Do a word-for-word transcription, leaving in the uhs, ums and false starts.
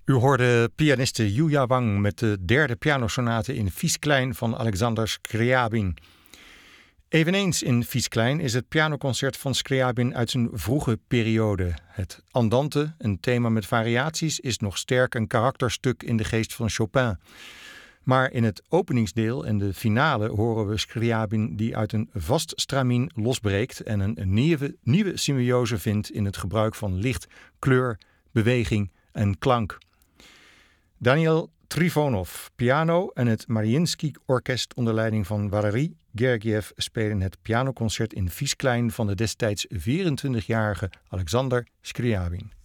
U hoorde pianiste Yuya Wang met de derde pianosonate in Vies-klein van Alexander Scriabin. Eveneens in Vies-klein is het pianoconcert van Scriabin uit zijn vroege periode. Het Andante, een thema met variaties, is nog sterk een karakterstuk in de geest van Chopin. Maar in het openingsdeel en de finale horen we Scriabin die uit een vast stramien losbreekt en een nieuwe, nieuwe symbiose vindt in het gebruik van licht, kleur, beweging en klank. Daniel Trifonov, piano en het Mariinsky-orkest onder leiding van Valery Gergiev spelen het pianoconcert in Vies-klein van de destijds vierentwintigjarige Alexander Scriabin.